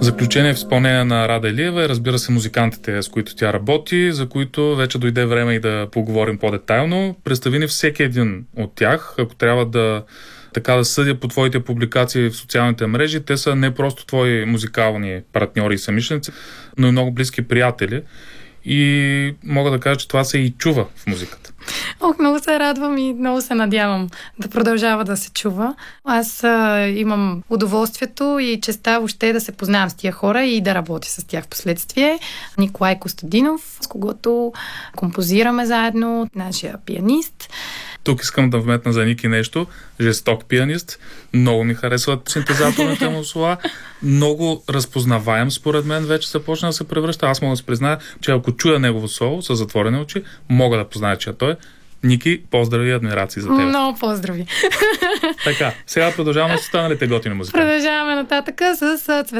Заключение в изпълнение на Рада Илиева и разбира се музикантите, с които тя работи, за които вече дойде време и да поговорим по-детайлно. Представи ни всеки един от тях, ако трябва да съдя по твоите публикации в социалните мрежи, те са не просто твои музикални партньори и съмишленици, но и много близки приятели. И мога да кажа, че това се и чува в музиката. Много се радвам и много се надявам да продължава да се чува. Аз имам удоволствието и честа въобще да се познавам с тия хора и да работя с тях в последствие. Николай Костадинов, с когото композираме заедно, нашия пианист. Тук искам да вметна за Ники нещо. Жесток пианист. Много ми харесват синтезаторните му слова. Много разпознаваем, според мен, вече започна да се превръща. Аз мога да се призная, че ако чуя негово соло с затворени очи, мога да позная, че той е. Ники, поздрави и адмирации за теб. Много поздрави. Така, сега продължаваме с останалите готини музиканти. Продължаваме нататък с